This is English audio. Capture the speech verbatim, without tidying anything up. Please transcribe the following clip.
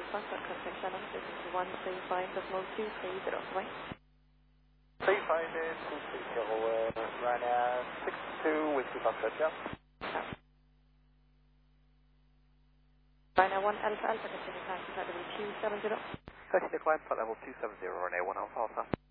Foxtrot, contact Shannon, this is one three five decimal two three zero, bye. three five two three zero, uh, Ryanair six two Whiskey Foxtrot, yeah. Yeah. Ryanair one Alpha Alpha, continue taxi, flight level two seven zero. Taxi decline, flight level two seven zero, Ryanair one Alpha Alpha.